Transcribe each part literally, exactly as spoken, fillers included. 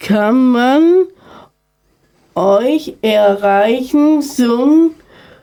kann man euch erreichen, zum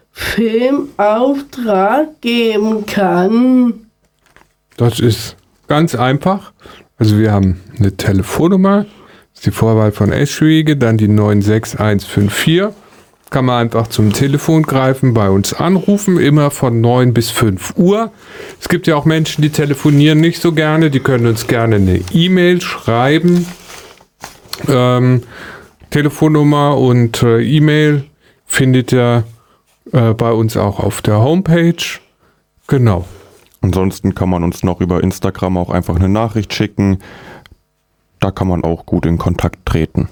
Filmauftrag geben kann? Das ist ganz einfach. Also wir haben eine Telefonnummer, das ist die Vorwahl von Eschwege, dann die neun sechs eins fünf vier. Kann man einfach zum Telefon greifen, bei uns anrufen, immer von neun bis fünf Uhr. Es gibt ja auch Menschen, die telefonieren nicht so gerne, die können uns gerne eine E-Mail schreiben. Ähm, Telefonnummer und äh, E-Mail findet ihr äh, bei uns auch auf der Homepage. Genau. Ansonsten kann man uns noch über Instagram auch einfach eine Nachricht schicken. Da kann man auch gut in Kontakt treten.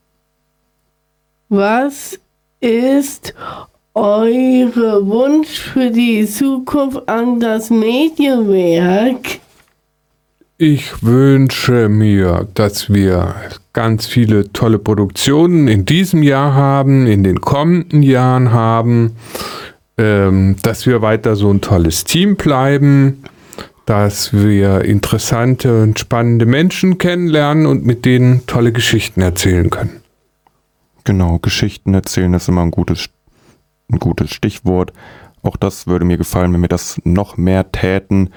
Was ist eure Wunsch für die Zukunft an das Medienwerk? Ich wünsche mir, dass wir ganz viele tolle Produktionen in diesem Jahr haben, in den kommenden Jahren haben, ähm, dass wir weiter so ein tolles Team bleiben, dass wir interessante und spannende Menschen kennenlernen und mit denen tolle Geschichten erzählen können. Genau, Geschichten erzählen ist immer ein gutes, ein gutes Stichwort. Auch das würde mir gefallen, wenn wir das noch mehr täten.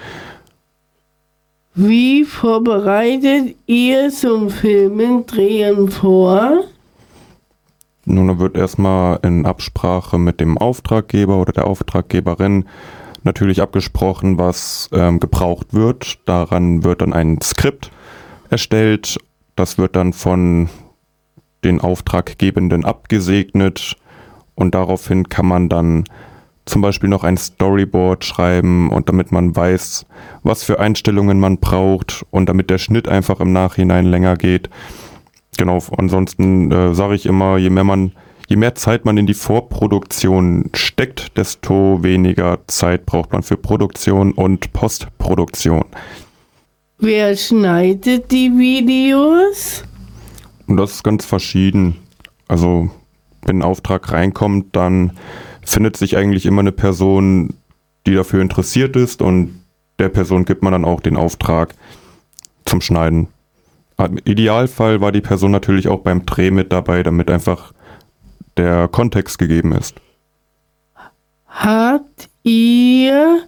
Wie vorbereitet ihr zum Filmen drehen vor? Nun, da wird erstmal in Absprache mit dem Auftraggeber oder der Auftraggeberin natürlich abgesprochen, was ähm, gebraucht wird. Daran wird dann ein Skript erstellt. Das wird dann von den Auftraggebenden abgesegnet und daraufhin kann man dann zum Beispiel noch ein Storyboard schreiben und damit man weiß, was für Einstellungen man braucht und damit der Schnitt einfach im Nachhinein länger geht. Genau, ansonsten äh, sage ich immer, je mehr man, je mehr Zeit man in die Vorproduktion steckt, desto weniger Zeit braucht man für Produktion und Postproduktion. Wer schneidet die Videos? Und das ist ganz verschieden. Also wenn ein Auftrag reinkommt, dann findet sich eigentlich immer eine Person, die dafür interessiert ist und der Person gibt man dann auch den Auftrag zum Schneiden. Im Idealfall war die Person natürlich auch beim Dreh mit dabei, damit einfach der Kontext gegeben ist. Habt ihr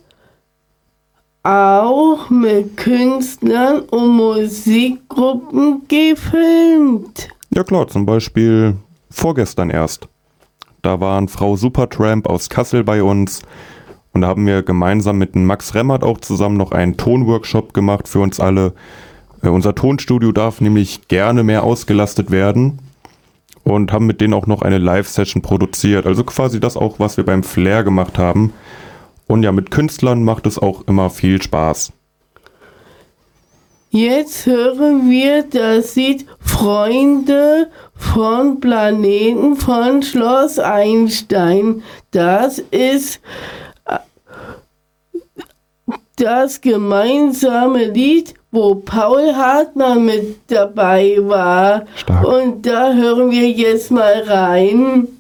auch mit Künstlern und Musikgruppen gefilmt? Ja klar, zum Beispiel vorgestern erst. Da waren Frau Supertramp aus Kassel bei uns und da haben wir gemeinsam mit dem Max Remmert auch zusammen noch einen Tonworkshop gemacht für uns alle. Äh, unser Tonstudio darf nämlich gerne mehr ausgelastet werden und haben mit denen auch noch eine Live-Session produziert. Also quasi das auch, was wir beim Flair gemacht haben. Und ja, mit Künstlern macht es auch immer viel Spaß. Jetzt hören wir das Lied Freunde von Planeten von Schloss Einstein. Das ist das gemeinsame Lied, wo Paul Hartmann mit dabei war. Stark. Und da hören wir jetzt mal rein.